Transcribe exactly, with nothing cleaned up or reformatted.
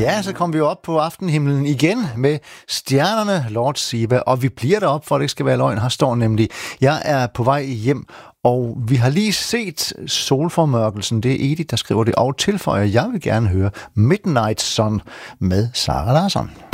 Ja, så kom vi jo op på aftenhimlen igen med stjernerne, Lord Siva, og vi bliver derop, for det ikke skal være løgn. Her står nemlig, jeg er på vej hjem, og vi har lige set solformørkelsen. Det er Edith, der skriver det, og tilføjer, jeg vil gerne høre Midnight Sun med Sara Larsson.